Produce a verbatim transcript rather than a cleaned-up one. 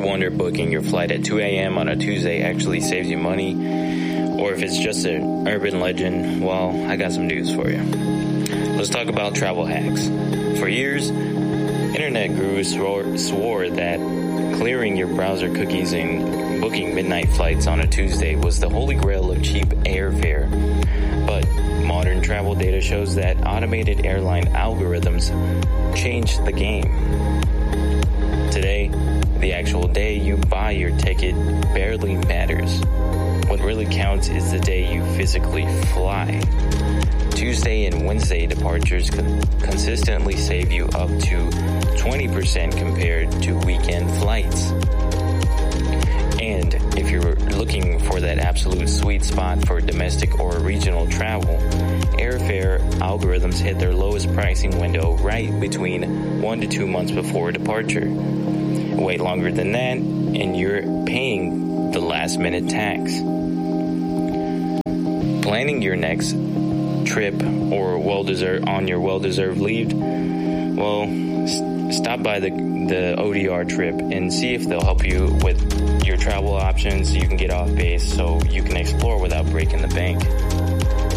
wonder booking your flight at two a.m. on a Tuesday actually saves you money, or if it's just an urban legend, well, I got some news for you. Let's talk about travel hacks. For years, internet gurus swore, swore that clearing your browser cookies and booking midnight flights on a Tuesday was the holy grail of cheap airfare. But modern travel data shows that automated airline algorithms changed the game. Today, the actual day you buy your ticket barely matters. What really counts is the day you physically fly. Tuesday and Wednesday departures con- consistently save you up to twenty percent compared to weekend flights. And if you're looking for that absolute sweet spot for domestic or regional travel, airfare algorithms hit their lowest pricing window right between one to two months before departure. Wait longer than that, and you're paying the last minute tax. Planning your next trip or well-deserved on your well-deserved leave, well, st- stop by the the O D R trip and see if they'll help you with your travel options so you can get off base so you can explore without breaking the bank.